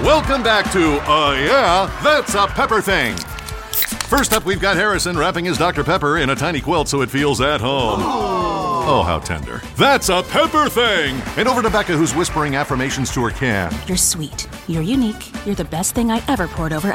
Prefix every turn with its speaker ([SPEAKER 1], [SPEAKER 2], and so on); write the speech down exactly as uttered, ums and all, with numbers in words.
[SPEAKER 1] Welcome back to, uh, yeah, That's a Pepper Thing. First up, we've got Harrison wrapping his Doctor Pepper in a tiny quilt so it feels at home. Oh, how tender. That's a Pepper Thing! And over to Becca, who's whispering affirmations to her can.
[SPEAKER 2] You're sweet. You're unique. You're the best thing I ever poured over